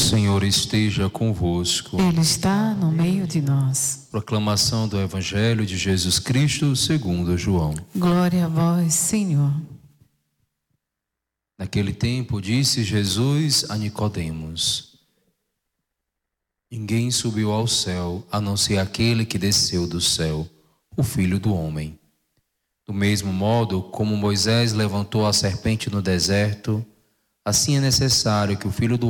Senhor esteja convosco. Ele está no meio de nós. Proclamação do Evangelho de Jesus Cristo segundo João. Glória a vós, Senhor. Naquele tempo disse Jesus a Nicodemos: Ninguém subiu ao céu, a não ser aquele que desceu do céu, o Filho do Homem. Do mesmo modo, como Moisés levantou a serpente no deserto, assim é necessário que o Filho do